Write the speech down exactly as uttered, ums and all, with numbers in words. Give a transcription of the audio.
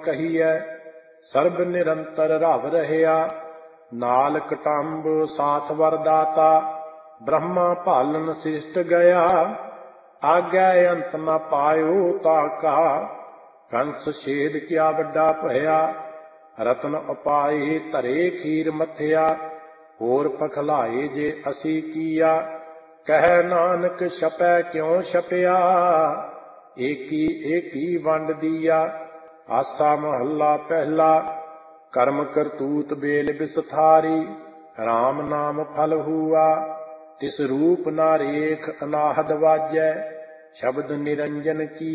कहिए, सर्ब निरंतर रव रहया। नाल कटंब साथ वरदाता, ब्रह्मा पालन सृष्ट गया। आज्ञा अंत न पायो ताका, कंस छेद क्या वड्डा भया। रतन उपाए धरे खीर मथया, होर पखलाए जे असी किया। कह नानक छपै क्यों छपया, एकी एकी वंड दिया। आसा महला पहला, कर्म करतूत बेल बिसथारी। राम नाम फल हुआ, तिस रूप ना रेख अनाहद वाजै। शब्द निरंजन की